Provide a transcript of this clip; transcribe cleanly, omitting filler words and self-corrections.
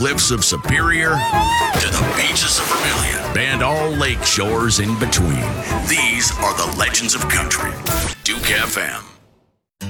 cliffs of Superior to the beaches of Vermilion and all lake shores in between. These are the legends of country. Duke FM.